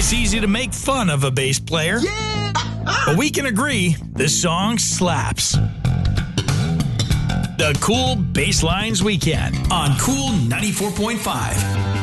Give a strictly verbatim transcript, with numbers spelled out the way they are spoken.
It's easy to make fun of a bass player, Yeah! but we can agree this song slaps. The Cool Basslines Weekend on Cool ninety-four point five.